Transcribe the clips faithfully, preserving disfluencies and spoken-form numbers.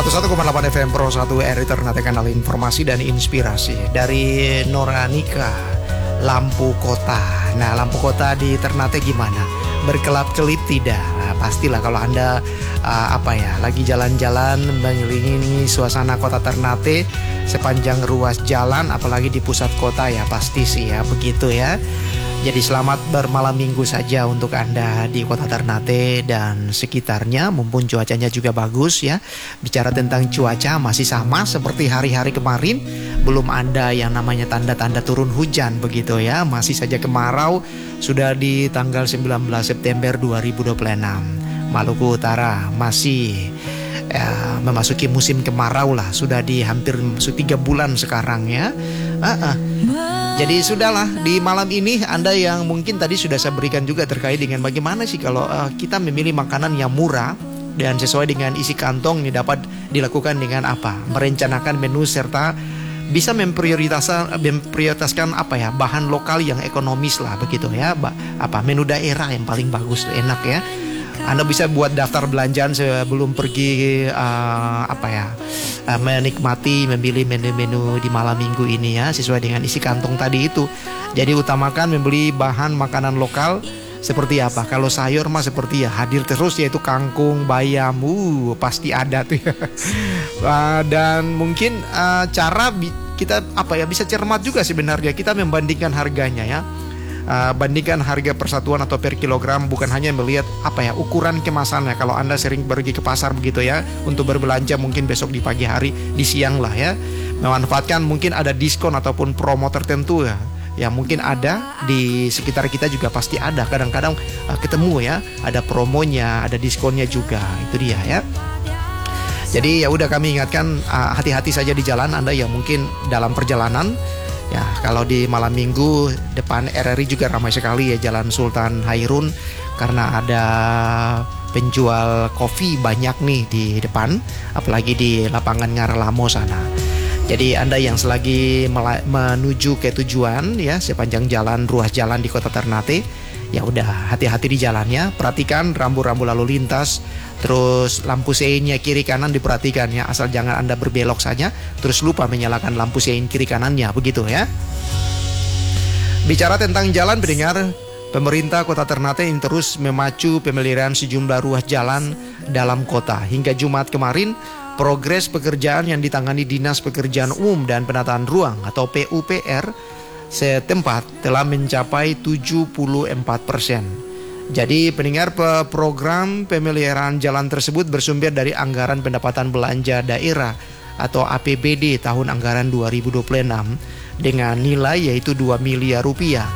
seratus satu koma delapan F M Pro satu R I Ternate, kanal informasi dan inspirasi. Dari Noranika, lampu kota. Nah, lampu kota di Ternate gimana? Berkelap-kelip tidak? Nah, pastilah kalau Anda uh, apa ya, lagi jalan-jalan mengelilingi suasana kota Ternate sepanjang ruas jalan, apalagi di pusat kota ya, pasti sih ya begitu ya. Jadi selamat bermalam minggu saja untuk Anda di kota Ternate dan sekitarnya, mumpun cuacanya juga bagus ya. Bicara tentang cuaca masih sama seperti hari-hari kemarin, belum ada yang namanya tanda-tanda turun hujan begitu ya. Masih saja kemarau, sudah di tanggal sembilan belas September dua ribu dua puluh enam. Maluku Utara masih ya, memasuki musim kemarau lah, sudah di hampir tiga bulan sekarang ya. Uh-uh. Jadi sudahlah, di malam ini Anda yang mungkin tadi sudah saya berikan juga terkait dengan bagaimana sih kalau uh, kita memilih makanan yang murah dan sesuai dengan isi kantong, ini dapat dilakukan dengan apa? Merencanakan menu serta bisa memprioritaskan memprioritaskan apa ya, bahan lokal yang ekonomis lah begitu ya. Ba, apa menu daerah yang paling bagus, enak ya. Anda bisa buat daftar belanjaan sebelum pergi uh, apa ya, uh, menikmati memilih menu-menu di malam minggu ini ya, sesuai dengan isi kantong tadi itu. Jadi utamakan membeli bahan makanan lokal. Seperti apa? Kalau sayur mah seperti ya hadir terus, yaitu kangkung, bayam, uh, pasti ada tuh ya. uh, dan mungkin uh, cara bi- kita apa ya, bisa cermat juga sebenarnya kita membandingkan harganya ya. Uh, bandingkan harga persatuan atau per kilogram, bukan hanya melihat apa ya, ukuran kemasannya. Kalau Anda sering pergi ke pasar begitu ya, untuk berbelanja mungkin besok di pagi hari, di siang lah ya, memanfaatkan mungkin ada diskon ataupun promo tertentu ya, yang mungkin ada di sekitar kita juga pasti ada. Kadang-kadang uh, ketemu ya, ada promonya, ada diskonnya juga, itu dia ya. Jadi ya udah, kami ingatkan uh, hati-hati saja di jalan Anda yang mungkin dalam perjalanan. Ya, kalau di malam minggu depan R R I juga ramai sekali ya, Jalan Sultan Hairun, karena ada penjual kopi banyak nih di depan, apalagi di lapangan Ngarelamo sana. Jadi Anda yang selagi mela- menuju ke tujuan ya, sepanjang jalan ruas jalan di kota Ternate, ya udah hati-hati di jalannya, perhatikan rambu-rambu lalu lintas. Terus lampu seinnya kiri kanan diperhatikan ya, asal jangan Anda berbelok saja terus lupa menyalakan lampu sein kiri kanannya begitu ya. Bicara tentang jalan pendengar, pemerintah kota Ternate ini terus memacu pemeliharaan sejumlah ruas jalan dalam kota. Hingga Jumat kemarin, progres pekerjaan yang ditangani Dinas Pekerjaan Umum dan Penataan Ruang atau P U P R setempat telah mencapai tujuh puluh empat persen. Jadi pendengar, program pemeliharaan jalan tersebut bersumber dari anggaran pendapatan belanja daerah atau A P B D tahun anggaran dua ribu dua puluh enam dengan nilai yaitu dua miliar rupiah.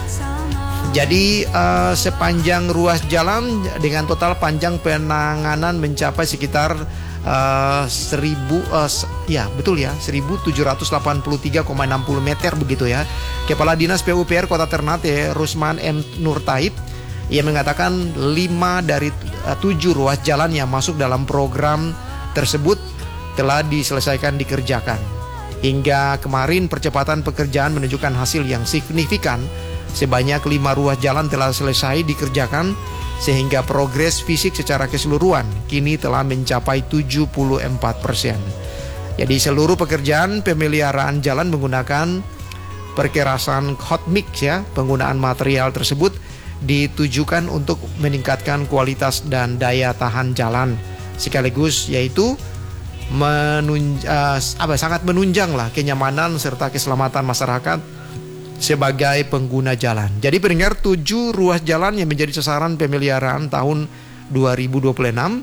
Jadi uh, sepanjang ruas jalan dengan total panjang penanganan mencapai sekitar uh, seribu uh, ya betul ya seribu tujuh ratus delapan puluh tiga koma enam puluh meter begitu ya. Kepala Dinas P U P R Kota Ternate Rusman M Nur Taib, ia mengatakan lima dari tujuh ruas jalan yang masuk dalam program tersebut telah diselesaikan dikerjakan. Hingga kemarin percepatan pekerjaan menunjukkan hasil yang signifikan. Sebanyak lima ruas jalan telah selesai dikerjakan, sehingga progres fisik secara keseluruhan kini telah mencapai tujuh puluh empat persen. Jadi seluruh pekerjaan pemeliharaan jalan menggunakan perkerasan hot mix ya. Penggunaan material tersebut ditujukan untuk meningkatkan kualitas dan daya tahan jalan, sekaligus yaitu menunj- uh, apa, sangat menunjang lah kenyamanan serta keselamatan masyarakat sebagai pengguna jalan. Jadi pendengar, tujuh ruas jalan yang menjadi sasaran pemeliharaan tahun dua ribu dua puluh enam,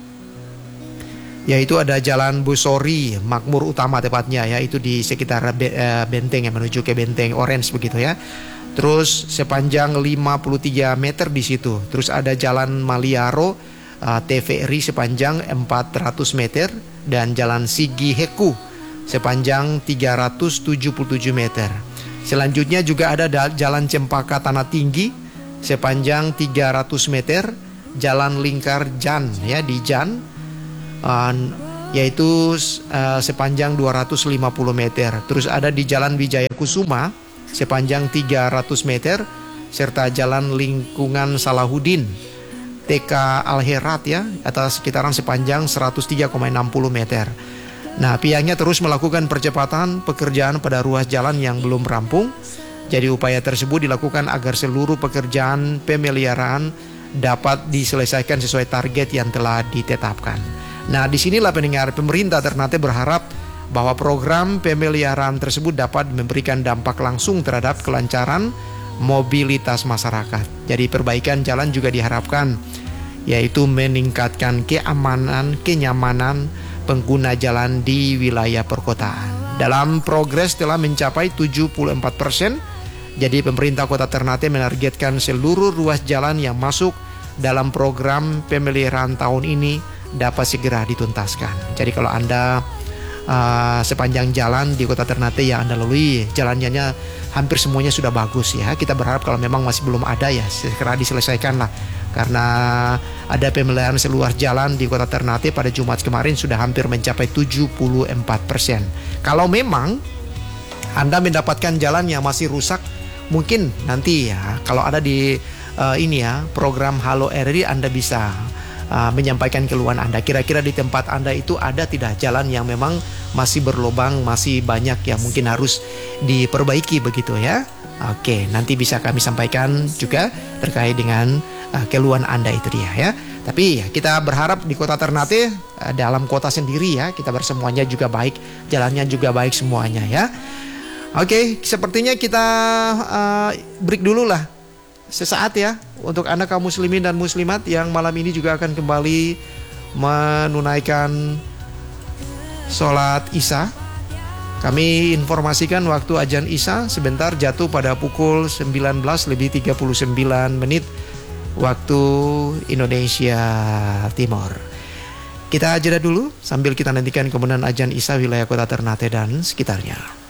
yaitu ada Jalan Busori Makmur Utama tepatnya ya, itu di sekitar be- uh, benteng yang menuju ke benteng Orange begitu ya. Terus sepanjang lima puluh tiga meter di situ. Terus ada Jalan Maliaro uh, T V R I sepanjang empat ratus meter dan Jalan Sigi Heku sepanjang tiga ratus tujuh puluh tujuh meter. Selanjutnya juga ada Jalan Cempaka Tanah Tinggi sepanjang tiga ratus meter, Jalan Lingkar Jan ya di Jan uh, yaitu uh, sepanjang dua ratus lima puluh meter. Terus ada di Jalan Wijaya Kusuma sepanjang tiga ratus meter, serta Jalan Lingkungan Salahuddin T K Al-Herat ya, atau sekitaran sepanjang seratus tiga koma enam puluh meter. Nah, pihaknya terus melakukan percepatan pekerjaan pada ruas jalan yang belum rampung. Jadi upaya tersebut dilakukan agar seluruh pekerjaan pemeliharaan dapat diselesaikan sesuai target yang telah ditetapkan. Nah, disinilah pendengar, pemerintah Ternate berharap bahwa program pemeliharaan tersebut dapat memberikan dampak langsung terhadap kelancaran mobilitas masyarakat. Jadi perbaikan jalan juga diharapkan, yaitu meningkatkan keamanan, kenyamanan pengguna jalan di wilayah perkotaan. Dalam progres telah mencapai tujuh puluh empat persen. Jadi pemerintah Kota Ternate menargetkan seluruh ruas jalan yang masuk dalam program pemeliharaan tahun ini dapat segera dituntaskan. Jadi kalau Anda uh, sepanjang jalan di Kota Ternate yang Anda lalui, jalannya hampir semuanya sudah bagus ya. Kita berharap kalau memang masih belum ada ya segera diselesaikan lah. Karena ada pemeliharaan seluas jalan di Kota Ternate pada Jumat kemarin sudah hampir mencapai tujuh puluh empat persen. Kalau memang Anda mendapatkan jalan yang masih rusak, mungkin nanti ya kalau ada di uh, ini ya program Halo R R I, Anda bisa uh, menyampaikan keluhan Anda. Kira-kira di tempat Anda itu ada tidak jalan yang memang masih berlubang, masih banyak yang mungkin harus diperbaiki begitu ya. Oke, nanti bisa kami sampaikan juga terkait dengan uh, keluhan Anda itu dia ya. Tapi ya kita berharap di Kota Ternate, uh, dalam kota sendiri ya, kita bersemuanya juga baik, jalannya juga baik semuanya ya. Oke, sepertinya kita uh, break dulu lah sesaat ya untuk anak kaum muslimin dan muslimat yang malam ini juga akan kembali menunaikan sholat Isya. Kami informasikan waktu azan Isya sebentar jatuh pada pukul sembilan belas lebih tiga puluh sembilan menit waktu Indonesia Timur. Kita jeda dulu sambil kita nantikan kemudian azan Isya wilayah Kota Ternate dan sekitarnya.